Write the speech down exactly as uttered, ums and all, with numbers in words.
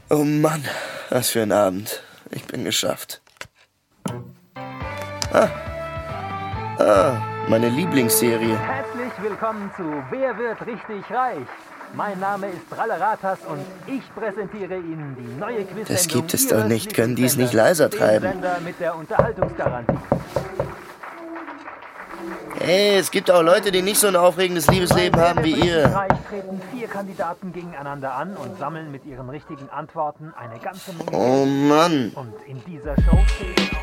Oh Mann, was für ein Abend. Ich bin geschafft. Ah, ah meine Lieblingsserie. Herzlich willkommen zu Wer wird richtig reich? Mein Name ist Ralleratas und ich präsentiere Ihnen die neue Quiz-Sendung. Das gibt es doch Ihres nicht. Können die es nicht Lieblingssenders, leiser den treiben? Sender mit der Unterhaltungsgarantie. Hey, es gibt auch Leute, die nicht so ein aufregendes Liebesleben Bei haben wie Wer wird ihr. richtig reich treten vier Kandidaten gegeneinander an und sammeln mit ihren richtigen Antworten eine ganze Menge. Oh Mann. Und in dieser Show zählen